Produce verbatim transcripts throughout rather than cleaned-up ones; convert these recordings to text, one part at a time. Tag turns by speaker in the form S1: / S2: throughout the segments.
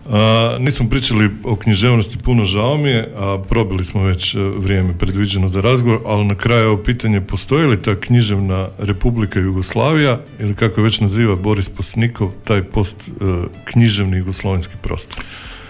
S1: A, nismo pričali o književnosti puno, žao mi je, a probili smo već vrijeme predviđeno za razgovor, ali na kraju ovo pitanje, postoji li ta književna Republika Jugoslavija, ili kako je već naziva Boris Posnikov, taj post uh, književni jugoslovenski prostor?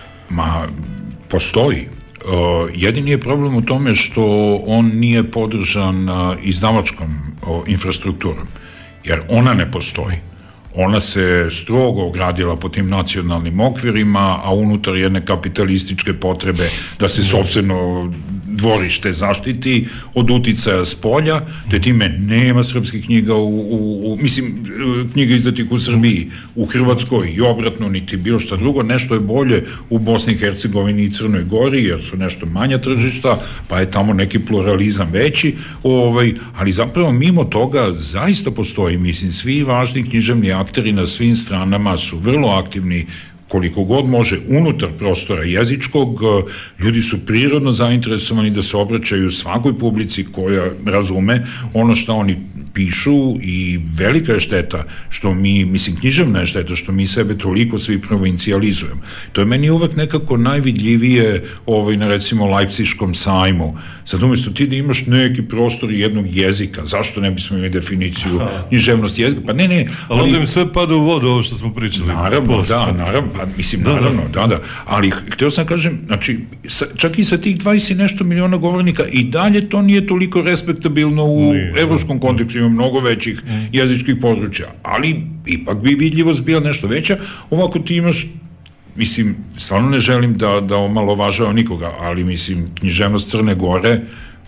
S2: Ma, postoji. Uh, jedini je problem u tome što on nije podržan uh, izdavačkom uh, infrastrukturom, jer ona ne postoji. Ona se strogo ogradila po tim nacionalnim okvirima, a unutar jedne kapitalističke potrebe da se sopstveno dvorište zaštiti od uticaja s polja, te time nema srpskih knjiga u, u, u mislim, knjiga izdatih u Srbiji, u Hrvatskoj i obratno, niti bilo šta drugo. Nešto je bolje u Bosni i Hercegovini i Crnoj Gori, jer su nešto manja tržišta, pa je tamo neki pluralizam veći, ovaj, ali zapravo mimo toga zaista postoji, mislim, svi važni književni akteri na svim stranama su vrlo aktivni koliko god može unutar prostora jezičkog. Ljudi su prirodno zainteresovani da se obraćaju svakoj publici koja razume ono što oni pišu i velika je šteta što mi, mislim, književna je šteta što mi sebe toliko svi provincijalizujemo. To je meni uvek nekako najvidljivije ovaj, na recimo Lajpciškom sajmu. Sad umjesto ti da imaš neki prostor jednog jezika, zašto ne bismo imali definiciju književnosti jezika? Pa ne, ne.
S1: Ali, ali onda im sve pada u vodu ovo što smo pričali.
S2: Naravno, da, naravno, pa mislim, da, naravno, da, da. Ali htio sam kažem, znači, sa, čak i sa tih dvadeset nešto miliona govornika i dalje to nije toliko respektabilno u nije, evropskom kontekstu, ima mnogo većih mm. jezičkih područja, ali ipak bi vidljivost bila nešto veća. Ovako ti imaš, mislim, stvarno ne želim da, da omalovažavam nikoga, ali mislim, književnost Crne Gore,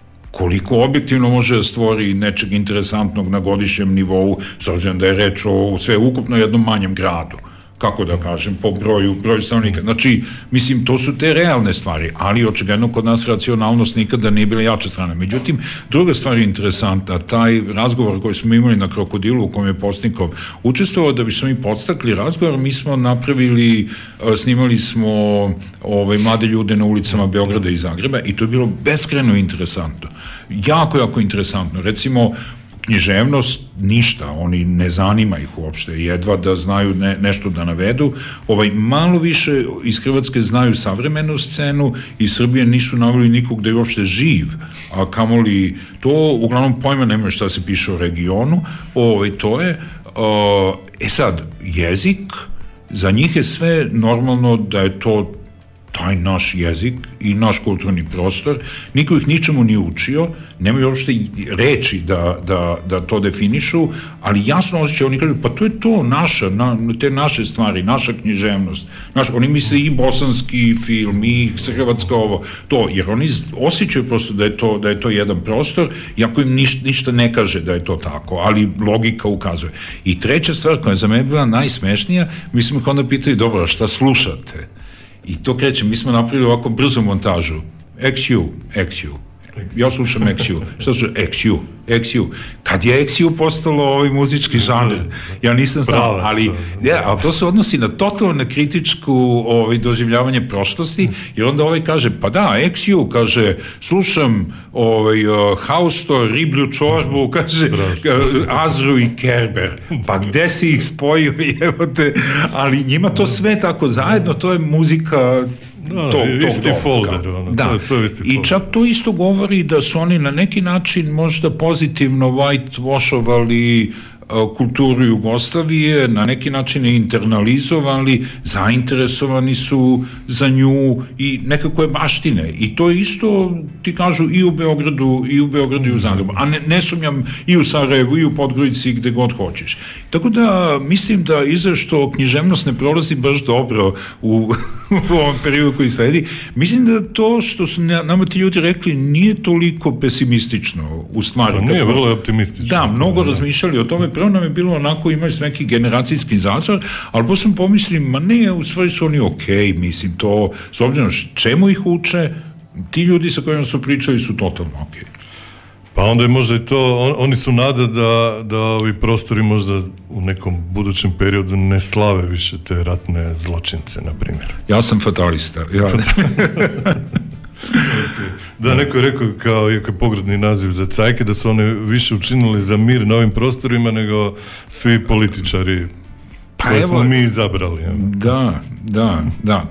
S2: koliko objektivno može da stvori nečeg interesantnog na godišnjem nivou, s obzirom da je reč o sve ukupno jednom manjem gradu, kako da kažem, po broju, broju stanovnika. Znači, mislim, to su te realne stvari, ali očigledno kod nas racionalnost nikada nije bila jača strana. Međutim, druga stvar je interesantna, taj razgovor koji smo imali na Krokodilu, u kojem je Posnikov učestvovao, da bismo mi podstakli razgovor, mi smo napravili, snimali smo ovaj, mlade ljude na ulicama Beograda i Zagreba i to je bilo beskrajno interesantno. Jako, jako interesantno. Recimo, književnost, ništa, oni ne zanima ih uopšte, jedva da znaju ne, nešto da navedu, ovaj, malo više iz Hrvatske znaju savremenu scenu, iz Srbije nisu naveli nikog da je uopšte živ, a kamoli to, uglavnom pojma nemaju šta se piše o regionu, ovaj, to je, uh, e sad, jezik, za njih je sve normalno da je to taj naš jezik i naš kulturni prostor, niko ih ničemu nije učio, nemaju uopšte reči da, da, da to definišu, ali jasno osjećaju, oni kažu, pa to je to naša, na, te naše stvari, naša književnost, naš, oni misle i bosanski film, i hrvatska ovo, to, jer oni osjećaju prosto da je to, da je to jedan prostor, iako im ništa, ništa ne kaže da je to tako, ali logika ukazuje. I treća stvar koja je za mene bila najsmešnija, mi smo ih onda pitali, dobro, šta slušate? I to kreće, mi smo napravili ovako brzu montažu. X U, X U. Ja slušam X U. Šta su X U? X U. Kad je X U postalo ovaj muzički žanr, ja nisam znao, ali, ja, ali to se odnosi na totalno na kritičku ovaj, doživljavanje prošlosti, jer onda ovaj kaže, pa da, X U, kaže, slušam ovaj, uh, Hausto, riblju čorbu, kaže, Azru i Kerber, pa gde si ih spojio, evo te, ali njima to sve tako zajedno, to je muzika
S1: No,
S2: to,
S1: isti
S2: to
S1: folder, ono,
S2: da.
S1: To je sve isti
S2: I
S1: folder.
S2: čak to isto govori da su oni na neki način možda pozitivno whitewashovali kulturu Jugoslavije, na neki način je internalizovali, zainteresovani su za nju i nekako je baštine. I to je isto, ti kažu, i u Beogradu, i u Beogradu i u Zagrebu. A ne, ne sumnjam i u Sarajevu, i u Podgorici, gde god hoćeš. Tako da, mislim da iza što književnost ne prolazi baš dobro u, u ovom periodu koji sledi, mislim da to što su nama ti ljudi rekli nije toliko pesimistično u stvari.
S1: Pa nije, vrlo je optimistično.
S2: Da, mnogo razmišljali o tome. Prvo nam je bilo onako, imali smo neki generacijski zazor, ali posle sam pomislim, ma ne, u stvari su oni okej, mislim, to, s obzirom čemu ih uče, ti ljudi sa kojima su pričali su totalno okej.
S1: Pa onda je možda i to, on, oni su nada da, da ovi prostori možda u nekom budućem periodu ne slave više te ratne zločince, na primjer.
S2: Ja sam fatalista. Ja.
S1: Okay. Da, neko je rekao kao, iako je pogrdni naziv za cajke, da su one više učinili za mir na ovim prostorima nego svi političari pa koje evo, smo mi izabrali.
S2: Da, da, da.